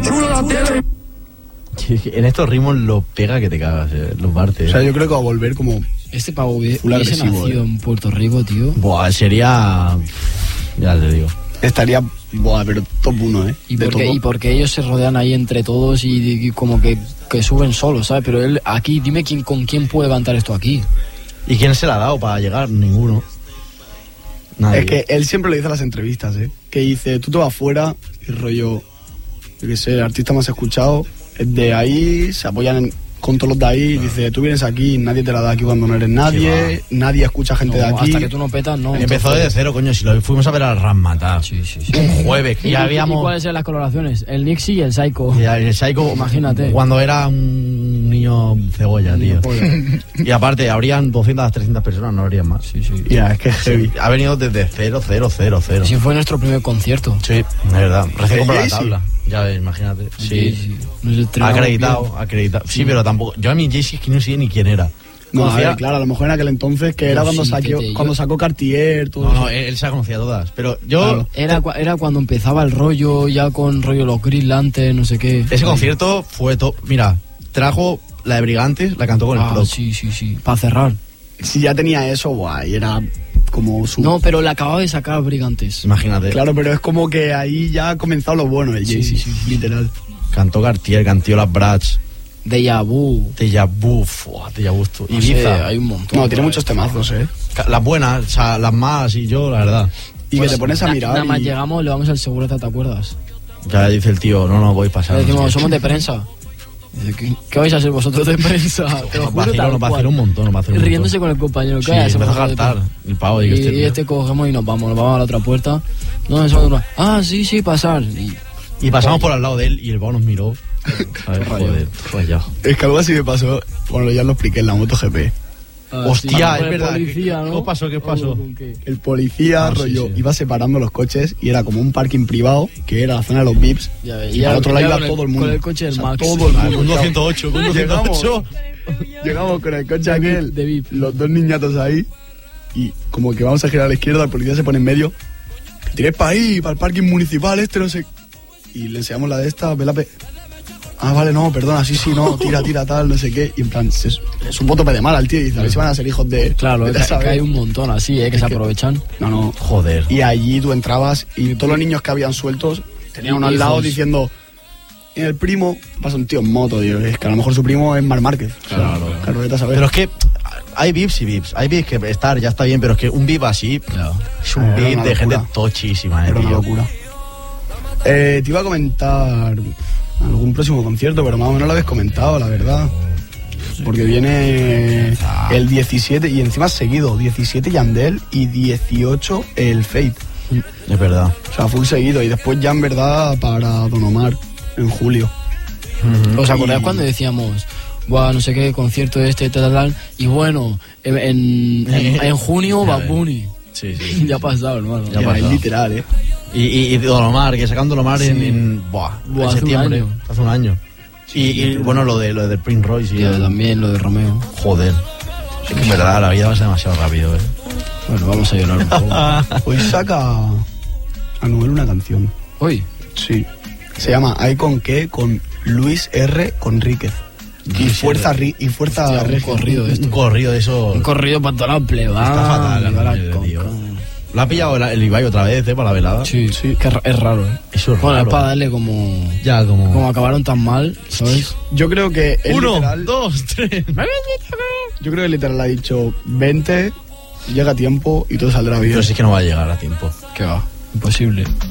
En estos ritmos lo pega que te cagas, los partes. O sea, yo creo que va a volver como... Este pavo hubiese agresivo, nacido en Puerto Rico, tío. Buah, sería... Ya te digo. Estaría, pero top 1, ¿eh? Y porque ellos se rodean ahí entre todos y como que suben solos, ¿sabes? Pero él aquí, dime con quién puede levantar esto aquí. ¿Y quién se la ha dado para llegar? Ninguno. Nadie. Es que él siempre lo dice en las entrevistas, ¿eh? Que dice, tú te vas fuera y rollo, yo qué sé, el artista más escuchado, es de ahí, se apoyan con todos los de ahí, dice, tú vienes aquí, nadie te la da aquí cuando no eres nadie, nadie escucha gente de aquí. Hasta que tú no petas, no. Empezó desde cero, coño, si lo fuimos a ver al Razzmatazz. Sí. Un jueves, que ya habíamos... ¿Y cuáles eran las coloraciones? El Nixie y el Psycho. Y el Psycho, imagínate. Cuando era un niño cebolla, tío. Y aparte, habrían 200, 300 personas, no habrían más. Sí. Ya, es que es heavy. Ha venido desde 0. Sí, fue nuestro primer concierto. Sí, de verdad. Recién compró la tabla. Ya ves, imagínate. Sí. Acreditado. Sí, pero tampoco. Yo a mi Jay-Z es que no sé ni quién era. No, a ver, claro, a lo mejor en aquel entonces que era cuando sacó Cartier, todo. No, él se la conocía todas. Pero yo. Claro. Era cuando empezaba el rollo, ya con rollo los Green Lantern, no sé qué. Ese concierto fue top. Mira, trajo la de Brigantes, la cantó con el Proc. Sí. Para cerrar. Si ya tenía eso, guay, era como su... No, pero le acababa de sacar Brigantes. Imagínate. Claro, pero es como que ahí ya ha comenzado lo bueno, el Jay-Z, sí, literal. Cantó Cartier, cantó las Bratz. Deja Vu. Ibiza. Hay un montón. No, tiene muchos temazos, Las buenas, o sea, las más y yo, la verdad. Y pues que te pones a mirar. Nada más llegamos, le vamos al segurata, ¿te acuerdas? Ya dice el tío, no, voy a pasar. Le decimos, somos de prensa. Dice, ¿qué vais a hacer vosotros de prensa? Nos va a hacer un montón, riéndose con el compañero. Sí, empezó a jartar el pavo. Y este cogemos y nos vamos a la otra puerta. No, sí, pasar. Y pasamos por al lado de él y el pavo nos miró. A ver, joder, pues ya. Es que algo así me pasó, bueno, ya lo expliqué en la MotoGP. Hostia, sí, es verdad. Policía, ¿no? ¿Qué pasó? El policía, rollo, iba separando los coches y era como un parking privado, que era la zona de los VIPs. Y al otro lado iba todo el mundo. Con el coche del Max. Todo el mundo. Con 208. Llegamos con el coche aquel, de VIP. los dos niñatos ahí, y como que vamos a girar a la izquierda, el policía se pone en medio. Que tiréis para ahí, para el parking municipal, no sé. Y le enseñamos la de esta, vale, no, perdona, sí, no, tira, tal, no sé qué. Y en plan, es un voto de mal al tío. Y dice, a ver si van a ser hijos de... Claro, es que hay un montón así, que se aprovechan. No. Joder. Y allí tú entrabas y todos los niños que habían sueltos tenían uno al lado diciendo... Y el primo pasa un tío en moto, tío. Es que a lo mejor su primo es Marc Márquez. Claro. Vete a saber. Pero es que hay VIPs y VIPs. Hay VIPs que ya está bien, pero es que un VIP así es un VIP de gente tochísima, Era una locura. Te iba a comentar... algún próximo concierto, pero más o menos lo habéis comentado, la verdad. Porque viene el 17 y encima seguido, 17 Yandel y 18 el Fate. Es verdad. O sea, full seguido y después ya en verdad para Don Omar en julio. ¿Os acordáis cuando decíamos, no sé qué concierto tal? Y bueno, en junio Bad Bunny. Sí. Ya ha pasado, hermano. Ya es literal, Y Don Omar, que sacando Don Omar en septiembre, hace un año. Y bueno, lo de Prince Royce. Y también lo de Romeo. Joder. Es que en verdad la vida va a ser demasiado rápido, Bueno, vamos a llorar un poco. Hoy saca Anuel una canción. ¿Hoy? Sí. Se llama Hay con qué, con Luis R. Conríquez. Y fuerza un corrido de esto. Un corrido de eso. Un corrido para toda la pleba. Está fatal, tío. ¿Lo ha pillado el Ibai otra vez, para la velada? Sí, que es raro, Eso es bueno, raro. es para darle como... Ya, como acabaron tan mal, ¿sabes? Yo creo que... 1, literal, 2, 3. Yo creo que literal ha dicho, vente, llega a tiempo y todo saldrá bien. Pero sí que no va a llegar a tiempo. ¿Qué va? Imposible.